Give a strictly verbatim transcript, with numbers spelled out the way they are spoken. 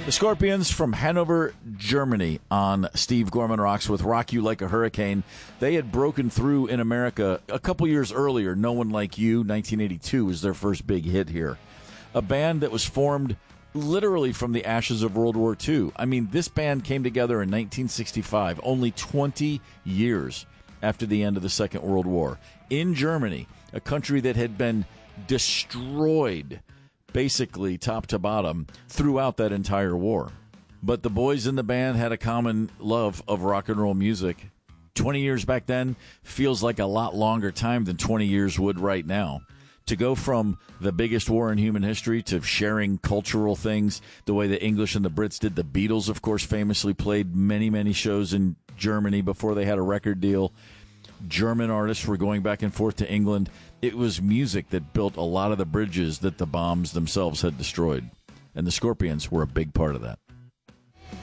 The Scorpions from Hanover, Germany on Steve Gorman Rocks with Rock You Like a Hurricane. They had broken through in America a couple years earlier. No One Like You, nineteen eighty-two, was their first big hit here. A band that was formed literally from the ashes of World War Two. I mean, this band came together in nineteen sixty-five, only twenty years after the end of the Second World War. In Germany, a country that had been destroyed basically top to bottom throughout that entire war. But the boys in the band had a common love of rock and roll music. twenty years back then feels like a lot longer time than twenty years would right now. To go from the biggest war in human history to sharing cultural things the way the English and the Brits did. The Beatles, of course, famously played many, many shows in Germany before they had a record deal. German artists were going back and forth to England. It was music that built a lot of the bridges that the bombs themselves had destroyed. And the Scorpions were a big part of that.